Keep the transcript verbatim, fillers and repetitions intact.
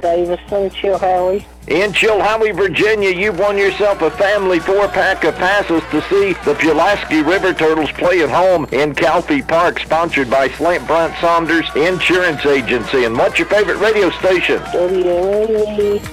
Davis from Chilhowie. In Chilhowie, Virginia, you've won yourself a family four-pack of passes to see the Pulaski River Turtles play at home in Calfee Park, sponsored by Slant Bryant Saunders Insurance Agency. And what's your favorite radio station? W M A.